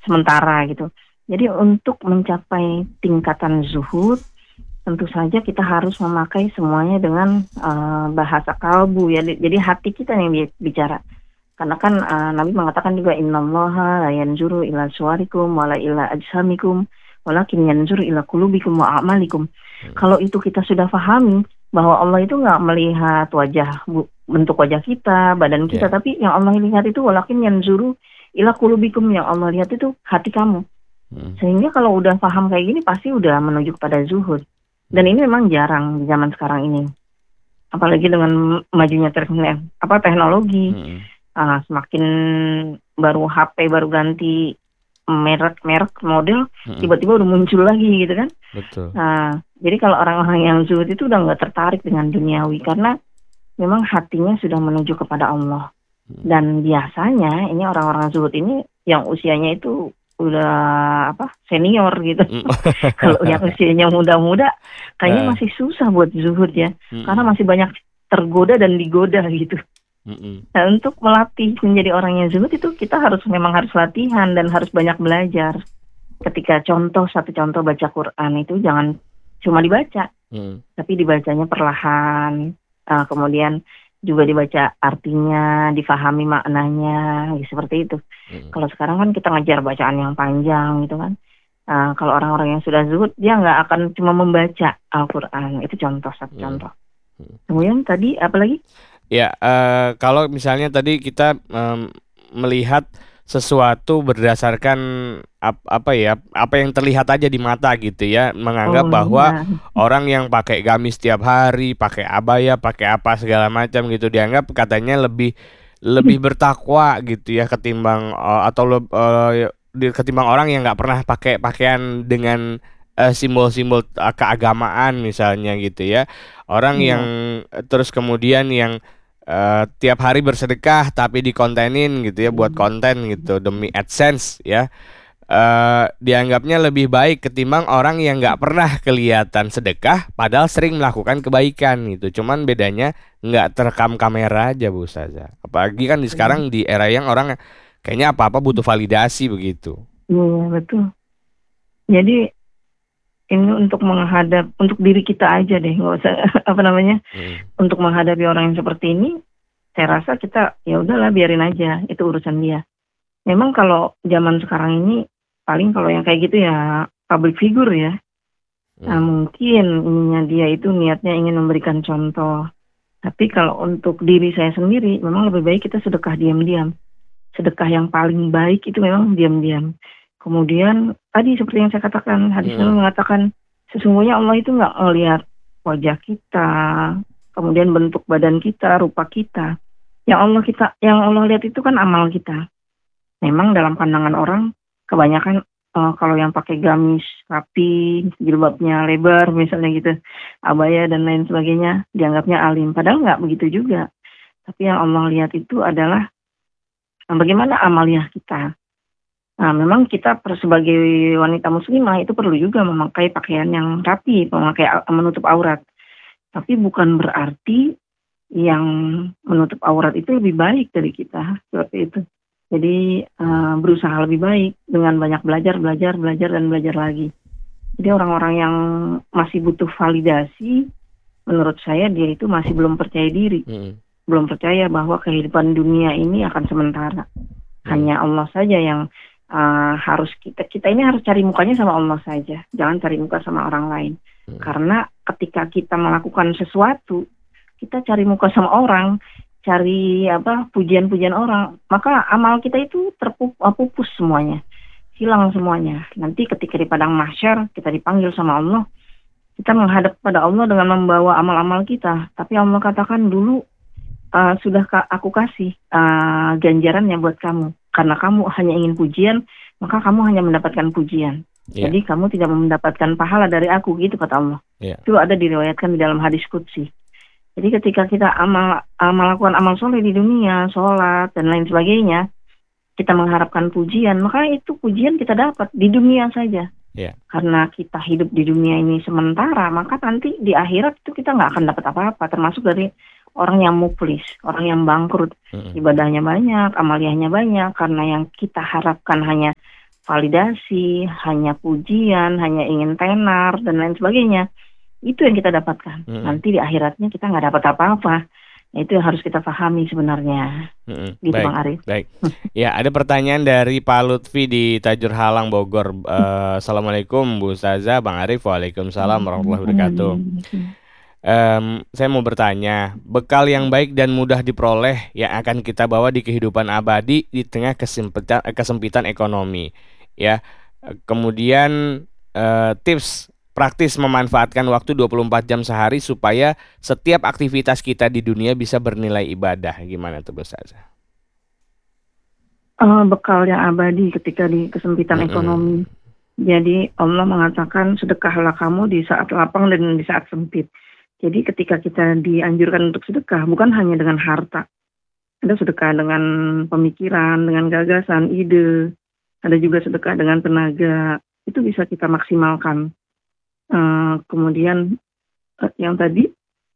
sementara gitu. Jadi untuk mencapai tingkatan zuhud, tentu saja kita harus memakai semuanya dengan bahasa kalbu ya. Jadi hati kita yang bicara. Karena kan Nabi mengatakan juga innallaha la yanzuru ila suwarikum wala ila ajsamikum walakin yanzuru ila qulubikum wa a'malikum. Kalau itu kita sudah pahami bahwa Allah itu nggak melihat bentuk wajah kita, badan kita, Ya. tapi yang Allah lihat itu walakin yanzuru ila qulubikum, yang Allah lihat itu hati kamu. Hmm. Sehingga kalau udah paham kayak gini pasti udah menuju kepada zuhud. Dan ini memang jarang di zaman sekarang ini. Apalagi dengan majunya teknologi. Semakin baru HP baru ganti merek model, tiba-tiba udah muncul lagi gitu kan. Betul. Jadi kalau orang-orang yang zuhud itu udah nggak tertarik dengan duniawi karena memang hatinya sudah menuju kepada Allah. Dan biasanya ini orang-orang zuhud ini yang usianya itu udah senior gitu. Kalau yang usianya muda-muda kayaknya masih susah buat zuhud ya, karena masih banyak tergoda dan digoda gitu. Nah, untuk melatih menjadi orang yang zuhud itu kita memang harus latihan dan harus banyak belajar. Ketika satu contoh baca Quran itu jangan cuma dibaca, tapi dibacanya perlahan, kemudian juga dibaca artinya, difahami maknanya, seperti itu. Kalau sekarang kan kita ngejar bacaan yang panjang gitu kan. Kalau orang-orang yang sudah zuhud dia nggak akan cuma membaca Al-Quran, itu satu contoh. Kemudian tadi apa lagi? Ya, kalau misalnya tadi kita melihat sesuatu berdasarkan apa yang terlihat aja di mata gitu ya, menganggap bahwa orang yang pakai gamis setiap hari, pakai abaya, pakai apa segala macam gitu dianggap katanya lebih bertakwa gitu ya ketimbang ketimbang orang yang nggak pernah pakai pakaian dengan simbol-simbol keagamaan misalnya gitu ya. Orang yang terus kemudian yang tiap hari bersedekah tapi dikontenin gitu ya, buat konten gitu demi AdSense ya, dianggapnya lebih baik ketimbang orang yang nggak pernah kelihatan sedekah padahal sering melakukan kebaikan gitu. Cuman bedanya nggak terekam kamera aja Bu Ustazah. Apalagi kan sekarang di era yang orang kayaknya apa-apa butuh validasi begitu. Iya betul. Jadi ini untuk diri kita aja deh, nggak usah untuk menghadapi orang yang seperti ini. Saya rasa kita ya udahlah biarin aja, itu urusan dia. Memang kalau zaman sekarang ini paling kalau yang kayak gitu ya public figure ya. Mungkin ininya dia itu niatnya ingin memberikan contoh. Tapi kalau untuk diri saya sendiri memang lebih baik kita sedekah diam-diam. Sedekah yang paling baik itu memang diam-diam. Kemudian tadi seperti yang saya katakan, hadis Nabi mengatakan sesungguhnya Allah itu nggak melihat wajah kita, kemudian bentuk badan kita, rupa kita. Yang Allah lihat itu kan amal kita. Memang dalam pandangan orang kebanyakan kalau yang pakai gamis rapi, jilbabnya lebar misalnya gitu, abaya dan lain sebagainya, dianggapnya alim. Padahal nggak begitu juga. Tapi yang Allah lihat itu adalah bagaimana amaliah kita. Nah, memang kita sebagai wanita muslimah itu perlu juga memakai pakaian yang rapi, menutup aurat. Tapi bukan berarti yang menutup aurat itu lebih baik dari kita, seperti itu. Jadi berusaha lebih baik dengan banyak belajar dan belajar lagi. Jadi orang-orang yang masih butuh validasi, menurut saya dia itu masih belum percaya diri. Belum percaya bahwa kehidupan dunia ini akan sementara. Hanya Allah saja yang harus kita ini harus cari mukanya sama Allah saja, jangan cari muka sama orang lain. Karena ketika kita melakukan sesuatu, kita cari muka sama orang, cari pujian-pujian orang, maka amal kita itu terpupus semuanya, hilang semuanya. Nanti ketika di padang mahsyar kita dipanggil sama Allah, kita menghadap pada Allah dengan membawa amal-amal kita. Tapi Allah katakan dulu sudah aku kasih ganjarannya buat kamu. Karena kamu hanya ingin pujian, maka kamu hanya mendapatkan pujian. Jadi kamu tidak mendapatkan pahala dari aku, gitu kata Allah. Itu ada diriwayatkan di dalam hadis qudsi. Jadi ketika kita melakukan amal soleh di dunia, sholat dan lain sebagainya, kita mengharapkan pujian, maka itu pujian kita dapat di dunia saja. Karena kita hidup di dunia ini sementara, maka nanti di akhirat itu kita nggak akan dapat apa-apa, termasuk dari orang yang muflis, orang yang bangkrut, ibadahnya banyak, amaliyahnya banyak, karena yang kita harapkan hanya validasi, hanya pujian, hanya ingin tenar dan lain sebagainya. Itu yang kita dapatkan. Nanti di akhiratnya kita nggak dapat apa-apa. Nah, itu yang harus kita pahami sebenarnya. Gitu Baik, Bang Arif. baik. Ya, ada pertanyaan dari Pak Lutfi di Tajur Halang, Bogor. Assalamualaikum Bu Ustazah, Bang Arif. Waalaikumsalam warahmatullahi wabarakatuh. Saya mau bertanya, bekal yang baik dan mudah diperoleh yang akan kita bawa di kehidupan abadi di tengah kesempitan ekonomi. Ya, kemudian tips praktis memanfaatkan waktu 24 jam sehari supaya setiap aktivitas kita di dunia bisa bernilai ibadah. Gimana tuh Ustazah? Bekal yang abadi ketika di kesempitan ekonomi. Jadi Allah mengatakan sedekahlah kamu di saat lapang dan di saat sempit. Jadi ketika kita dianjurkan untuk sedekah, bukan hanya dengan harta. Ada sedekah dengan pemikiran, dengan gagasan, ide. Ada juga sedekah dengan tenaga. Itu bisa kita maksimalkan. Kemudian yang tadi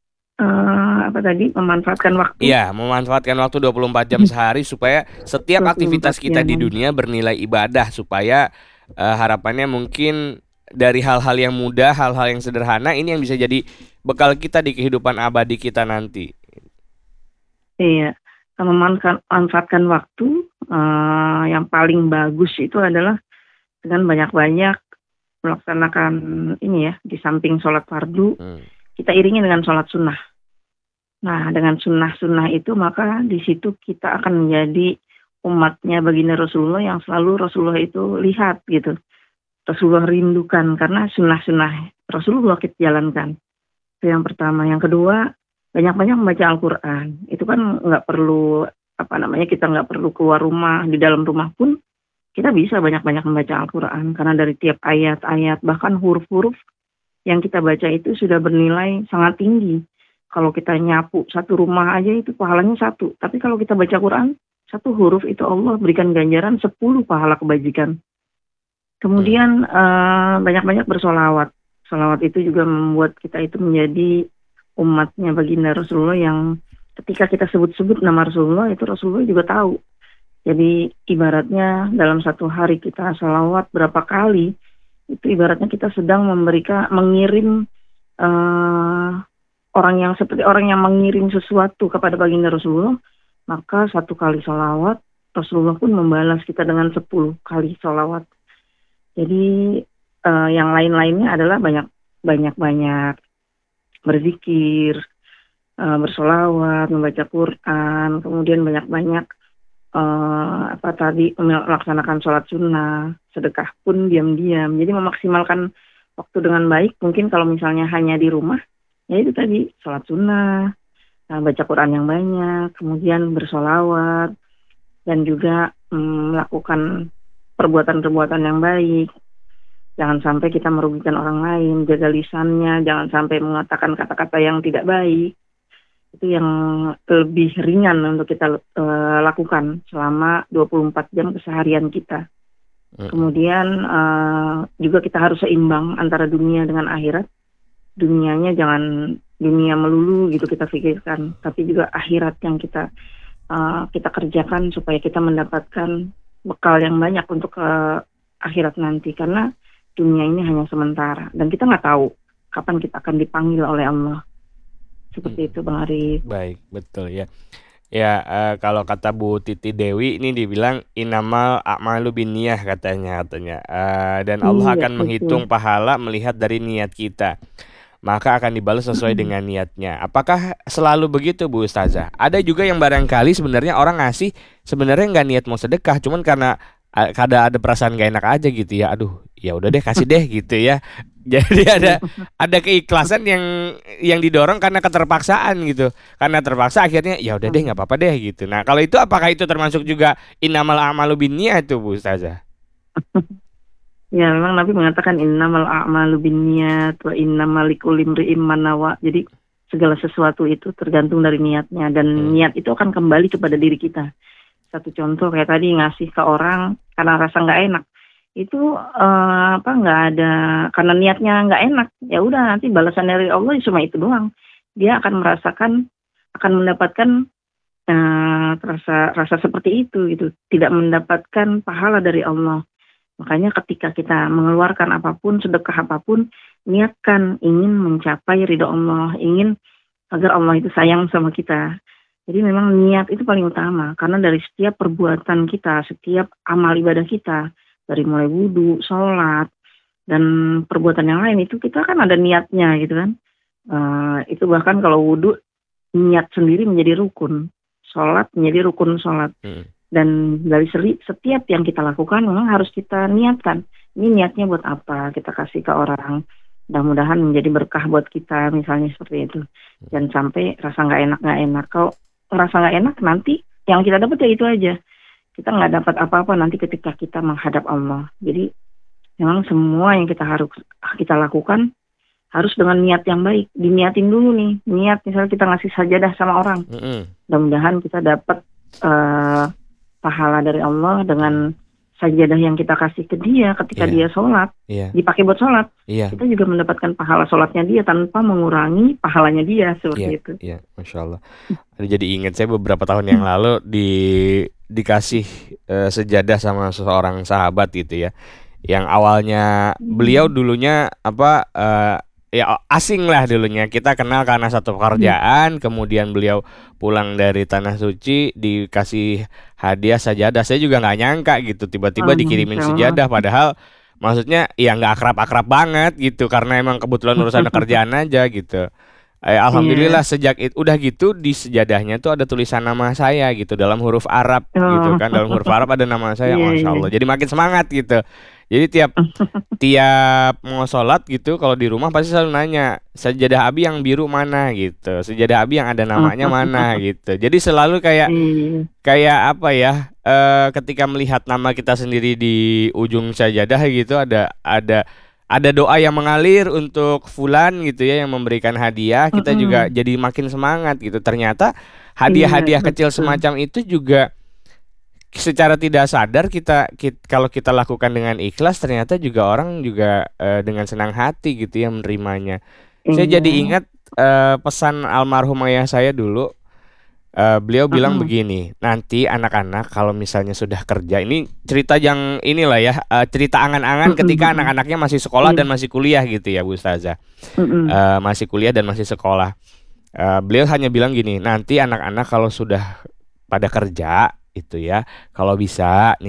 memanfaatkan waktu. Iya, memanfaatkan waktu 24 jam sehari supaya setiap aktivitas kita di dunia bernilai ibadah, supaya harapannya mungkin dari hal-hal yang mudah, hal-hal yang sederhana ini yang bisa jadi bekal kita di kehidupan abadi kita nanti. Iya, memanfaatkan waktu yang paling bagus itu adalah dengan banyak-banyak melaksanakan ini ya, di samping sholat fardu, kita iringi dengan sholat sunnah. Nah, dengan sunnah-sunnah itu maka di situ kita akan menjadi umatnya baginda Rasulullah yang selalu Rasulullah itu lihat gitu. Rasulullah rindukan karena sunnah-sunnah Rasulullah kita jalankan. Itu yang pertama. Yang kedua, banyak-banyak membaca Al-Quran. Itu kan nggak perlu kita nggak perlu keluar rumah, di dalam rumah pun kita bisa banyak-banyak membaca Al-Quran karena dari tiap ayat-ayat bahkan huruf-huruf yang kita baca itu sudah bernilai sangat tinggi. Kalau kita nyapu satu rumah aja itu pahalanya 1. Tapi kalau kita baca Quran, 1 huruf itu Allah berikan ganjaran 10 pahala kebajikan. Kemudian banyak-banyak bersolawat. Solawat itu juga membuat kita itu menjadi umatnya baginda Rasulullah yang ketika kita sebut-sebut nama Rasulullah itu Rasulullah juga tahu. Jadi ibaratnya dalam satu hari kita sholawat berapa kali, itu ibaratnya kita sedang mengirim orang yang mengirim sesuatu kepada baginda Rasulullah, maka 1 kali sholawat Rasulullah pun membalas kita dengan 10 kali sholawat. Jadi yang lain-lainnya adalah banyak berzikir, bersolawat, membaca Quran, kemudian banyak-banyak melaksanakan sholat sunnah, sedekah pun diam-diam. Jadi memaksimalkan waktu dengan baik. Mungkin kalau misalnya hanya di rumah, ya itu tadi sholat sunnah, baca Quran yang banyak, kemudian bersolawat, dan juga melakukan perbuatan-perbuatan yang baik. Jangan sampai kita merugikan orang lain, jaga lisannya, jangan sampai mengatakan kata-kata yang tidak baik. Itu yang lebih ringan untuk kita lakukan selama 24 jam keseharian kita. Kemudian juga kita harus seimbang antara dunia dengan akhirat. Dunianya jangan dunia melulu gitu kita pikirkan, tapi juga akhirat yang kita kerjakan supaya kita mendapatkan bekal yang banyak untuk akhirat nanti. Karena dunia ini hanya sementara dan kita nggak tahu kapan kita akan dipanggil oleh Allah. Seperti itu Bang Arif. Baik, betul ya. Ya, kalau kata Bu Titi Dewi ini dibilang innamal a'malu binniyah katanya. Dan Allah akan menghitung pahala melihat dari niat kita. Maka akan dibalas sesuai dengan niatnya. Apakah selalu begitu Bu Ustazah? Ada juga yang barangkali sebenarnya orang ngasih sebenarnya nggak niat mau sedekah, cuman karena ada perasaan gak enak aja gitu ya. Aduh, ya udah deh kasih deh gitu ya. Jadi ada keikhlasan yang didorong karena keterpaksaan gitu. Karena terpaksa akhirnya ya udah deh nggak apa-apa deh gitu. Nah, kalau itu apakah itu termasuk juga innamal a'malu binniyah itu Bu Ustazah? Ya, memang Nabi mengatakan innamal a'malu binniyat wa innamal likulli imri'in ma nawa. Jadi segala sesuatu itu tergantung dari niatnya dan niat itu akan kembali kepada diri kita. Satu contoh kayak tadi ngasih ke orang karena rasa nggak enak. Itu nggak ada karena niatnya nggak enak, ya udah nanti balasan dari Allah cuma itu doang. Dia akan mendapatkan rasa seperti itu gitu, tidak mendapatkan pahala dari Allah. Makanya ketika kita mengeluarkan apapun, sedekah apapun, niatkan ingin mencapai ridho Allah, ingin agar Allah itu sayang sama kita. Jadi memang niat itu paling utama, karena dari setiap perbuatan kita, setiap amal ibadah kita, dari mulai wudhu, sholat, dan perbuatan yang lain itu kita kan ada niatnya gitu kan. Itu bahkan kalau wudhu, niat sendiri menjadi rukun, sholat menjadi rukun sholat. Dan dari setiap yang kita lakukan memang harus kita niatkan. Ini niatnya buat apa? Kita kasih ke orang. Mudah-mudahan menjadi berkah buat kita, misalnya seperti itu. Jangan sampai rasa nggak enak. Kalau ngerasa nggak enak, nanti yang kita dapat ya itu aja. Kita nggak dapat apa-apa nanti ketika kita menghadap Allah. Jadi memang semua yang kita lakukan harus dengan niat yang baik. Diniatin dulu nih. Niat misalnya kita ngasih sajadah sama orang. Mudah-mudahan kita dapat pahala dari Allah dengan sajadah yang kita kasih ke dia ketika dia sholat, dipakai buat sholat, kita juga mendapatkan pahala sholatnya dia tanpa mengurangi pahalanya dia, seperti itu. Iya, Masya Allah. Jadi ingat saya beberapa tahun yang lalu dikasih sejadah sama seseorang sahabat gitu ya, yang awalnya beliau dulunya ya asing lah dulunya, kita kenal karena satu pekerjaan, kemudian beliau pulang dari Tanah Suci dikasih hadiah sajadah. Saya juga nggak nyangka gitu, tiba-tiba dikirimin sejadah, padahal maksudnya ya nggak akrab-akrab banget gitu, karena emang kebetulan urusan kerjaan aja gitu. Alhamdulillah sejak itu udah gitu, di sejadahnya tuh ada tulisan nama saya gitu dalam huruf Arab gitu kan, dalam huruf Arab ada nama saya. Masya Allah, jadi makin semangat gitu. Jadi tiap mau sholat gitu, kalau di rumah pasti selalu nanya, sajadah Abi yang biru mana gitu, sajadah Abi yang ada namanya mana gitu. Jadi selalu kayak apa ya, ketika melihat nama kita sendiri di ujung sajadah gitu, ada doa yang mengalir untuk fulan gitu ya, yang memberikan hadiah, kita juga jadi makin semangat gitu. Ternyata hadiah-hadiah kecil semacam itu juga secara tidak sadar kalau kita lakukan dengan ikhlas, ternyata juga orang juga dengan senang hati gitu ya menerimanya. Saya jadi ingat pesan almarhum ayah saya dulu. Beliau bilang begini, nanti anak-anak kalau misalnya sudah kerja, ini cerita yang inilah ya, cerita angan-angan ketika anak-anaknya masih sekolah dan masih kuliah gitu ya Bu Ustazah, masih kuliah dan masih sekolah. Beliau hanya bilang gini, nanti anak-anak kalau sudah pada kerja itu ya, kalau bisa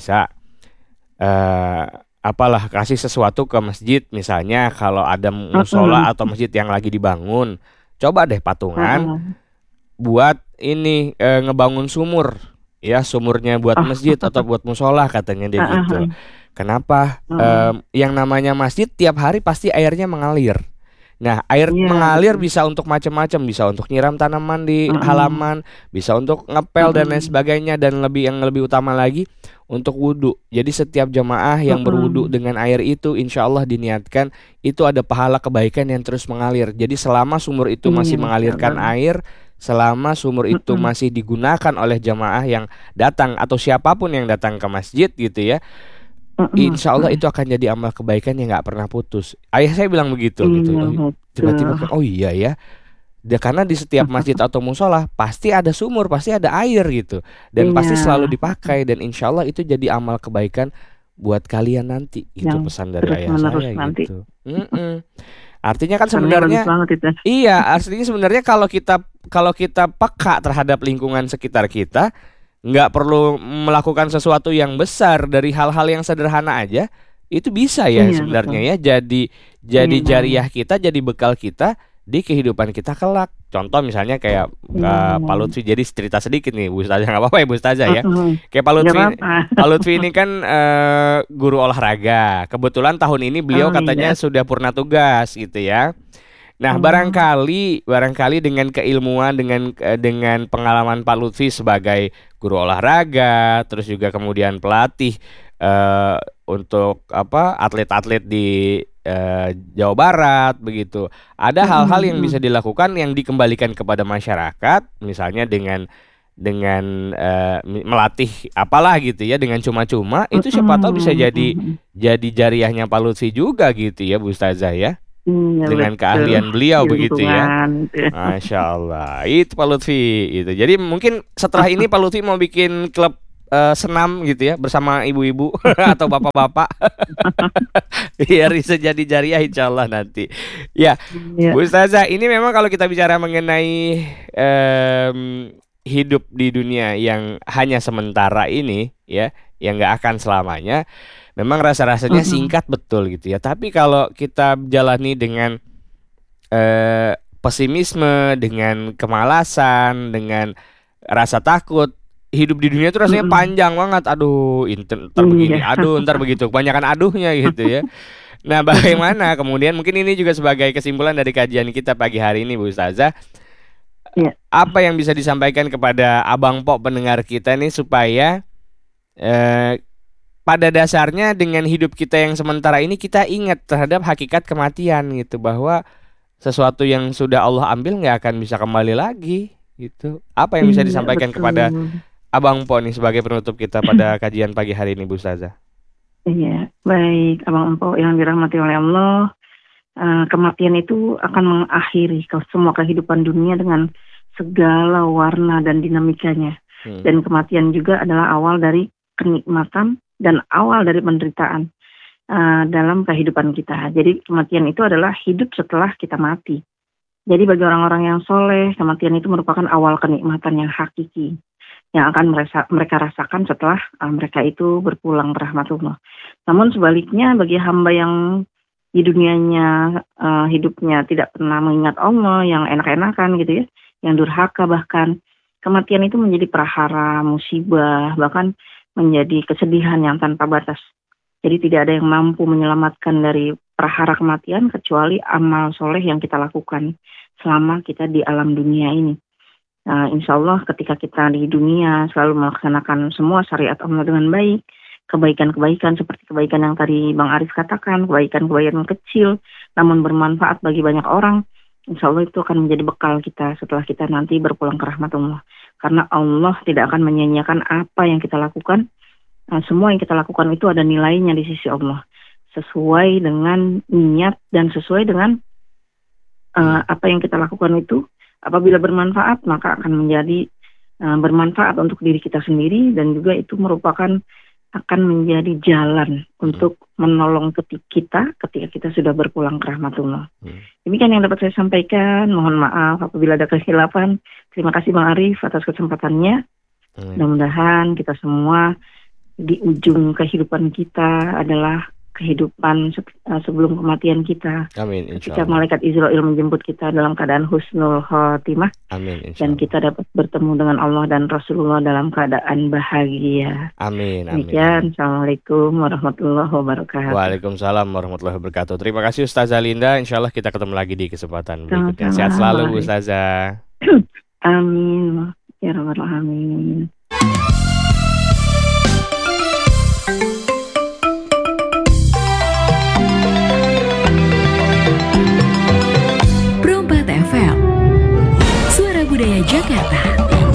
apalah, kasih sesuatu ke masjid, misalnya kalau ada musola atau masjid yang lagi dibangun, coba deh patungan buat ini ngebangun sumur ya, sumurnya buat masjid atau buat musola, katanya dia gitu. Kenapa? Yang namanya masjid tiap hari pasti airnya mengalir. Nah, air mengalir bisa untuk macam-macam, bisa untuk nyiram tanaman di halaman, bisa untuk ngepel dan lain sebagainya, dan yang lebih utama lagi untuk wudhu. Jadi setiap jemaah yang berwudhu dengan air itu, insya Allah diniatkan itu ada pahala kebaikan yang terus mengalir. Jadi selama sumur itu masih mengalirkan air, selama sumur itu masih digunakan oleh jemaah yang datang atau siapapun yang datang ke masjid gitu ya, insya Allah itu akan jadi amal kebaikan yang nggak pernah putus. Ayah saya bilang begitu gitu. Tiba-tiba kan, oh iya ya, karena di setiap masjid atau musola pasti ada sumur, pasti ada air gitu, dan pasti selalu dipakai, dan insya Allah itu jadi amal kebaikan buat kalian nanti gitu, yang pesan dari ayah saya nanti. Gitu. Artinya kan sebenarnya artinya sebenarnya kalau kita peka terhadap lingkungan sekitar kita, nggak perlu melakukan sesuatu yang besar, dari hal-hal yang sederhana aja itu bisa ya sebenarnya ya, jadi jariah kita, jadi bekal kita di kehidupan kita kelak. Contoh misalnya kayak Pak Lutfi, jadi cerita sedikit nih Bu Ustazah, nggak apa-apa ya Bu Ustazah ya. Kayak Pak Lutfi ini kan guru olahraga. Kebetulan tahun ini beliau katanya sudah purna tugas gitu ya. Nah, barangkali dengan keilmuan, dengan pengalaman Pak Lutfi sebagai guru olahraga, terus juga kemudian pelatih untuk atlet-atlet di Jawa Barat begitu. Ada hal-hal yang bisa dilakukan yang dikembalikan kepada masyarakat, misalnya dengan melatih apalah gitu ya, dengan cuma-cuma, itu siapa tahu bisa jadi jariahnya Pak Lutfi juga gitu ya Bu Ustazah ya. Dengan keahlian beliau begitu ya. Masya Allah, itu Pak Lutfi itu. Jadi mungkin setelah ini Pak Lutfi mau bikin klub senam gitu ya bersama ibu-ibu atau bapak-bapak. Biar bisa jadi jariah insyaallah nanti. Ya, Ya. Bu Ustazah, ini memang kalau kita bicara mengenai hidup di dunia yang hanya sementara ini ya, yang nggak akan selamanya, memang rasa-rasanya Mm-mm. singkat betul gitu ya. Tapi kalau kita jalani dengan pesimisme, dengan kemalasan, dengan rasa takut, hidup di dunia itu rasanya Mm-mm. panjang banget. Aduh, ntar begini, Iya. aduh, ntar begitu. Kebanyakan aduhnya gitu ya. Nah, bagaimana kemudian mungkin ini juga sebagai kesimpulan dari kajian kita pagi hari ini, Bu Ustazah, Iya. apa yang bisa disampaikan kepada Abang Pok pendengar kita nih supaya eh, pada dasarnya dengan hidup kita yang sementara ini kita ingat terhadap hakikat kematian gitu, bahwa sesuatu yang sudah Allah ambil nggak akan bisa kembali lagi gitu. Apa yang bisa Iya, disampaikan kepada betul. Abang Po nih sebagai penutup kita pada kajian pagi hari ini, Bu Ustazah? Iya, baik Abang Empok yang dirahmati oleh Allah. Kematian itu akan mengakhiri semua kehidupan dunia dengan segala warna dan dinamikanya. Dan kematian juga adalah awal dari kenikmatan dan awal dari penderitaan dalam kehidupan kita. Jadi kematian itu adalah hidup setelah kita mati. Jadi bagi orang-orang yang soleh, kematian itu merupakan awal kenikmatan yang hakiki yang akan mereka rasakan setelah mereka itu berpulang ke rahmatullah. Namun sebaliknya bagi hamba yang di dunianya hidupnya tidak pernah mengingat Allah, yang enak-enakan gitu ya, yang durhaka bahkan, kematian itu menjadi prahara, musibah, bahkan menjadi kesedihan yang tanpa batas. Jadi tidak ada yang mampu menyelamatkan dari prahara kematian kecuali amal soleh yang kita lakukan selama kita di alam dunia ini. Insya Allah ketika kita di dunia selalu melaksanakan semua syariat Allah dengan baik, kebaikan-kebaikan seperti kebaikan yang tadi Bang Arif katakan, kebaikan-kebaikan kecil namun bermanfaat bagi banyak orang, insya Allah itu akan menjadi bekal kita setelah kita nanti berpulang ke rahmat Allah. Karena Allah tidak akan menyia-nyiakan apa yang kita lakukan. Semua yang kita lakukan itu ada nilainya di sisi Allah, sesuai dengan niat dan sesuai dengan apa yang kita lakukan itu. Apabila bermanfaat, maka akan menjadi bermanfaat untuk diri kita sendiri dan juga itu merupakan akan menjadi jalan untuk menolong kita ketika kita sudah berpulang ke rahmatullah. Demikian yang dapat saya sampaikan. Mohon maaf apabila ada kesilapan. Terima kasih Bang Arif atas kesempatannya. Mudah-mudahan kita semua di ujung kehidupan kita adalah kehidupan sebelum kematian kita. Amin, ketika malaikat Israel menjemput kita dalam keadaan husnul khotimah. Amin, dan kita dapat bertemu dengan Allah dan Rasulullah dalam keadaan bahagia. Amin. Demikian, Assalamualaikum warahmatullahi wabarakatuh. Waalaikumsalam warahmatullahi wabarakatuh. Terima kasih Ustazah Linda. Insya Allah kita ketemu lagi di kesempatan berikutnya. Sehat selalu Bu Ustazah. Amin. Ya Rabbal Alamin.